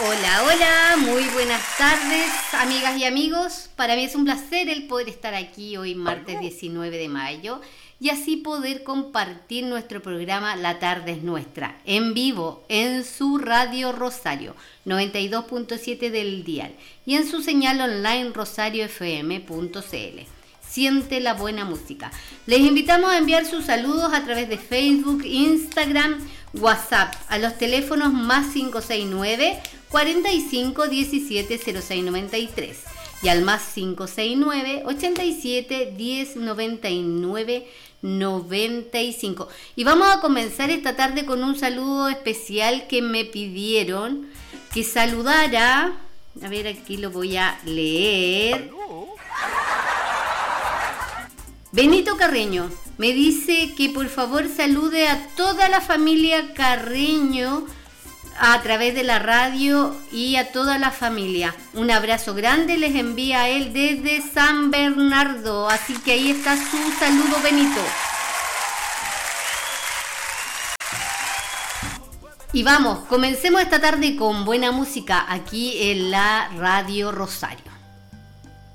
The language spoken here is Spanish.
Hola, hola, muy buenas tardes, amigas y amigos. Para mí es un placer el poder estar aquí hoy, martes 19 de mayo, y así poder compartir nuestro programa La Tarde es Nuestra, en vivo, en su Radio Rosario, 92.7 del dial, y en su señal online rosariofm.cl. Siente la buena música. Les invitamos a enviar sus saludos a través de Facebook, Instagram, WhatsApp, a los teléfonos más 569 45 17 06 93 y al más 569 87 10 99 95. Y vamos a comenzar esta tarde con un saludo especial que me pidieron que saludara. A ver, aquí lo voy a leer. Benito Carreño me dice que por favor salude a toda la familia Carreño a través de la radio y a toda la familia. Un abrazo grande les envía a él desde San Bernardo. Así que ahí está su saludo, Benito. Y vamos, comencemos esta tarde con buena música aquí en la Radio Rosario.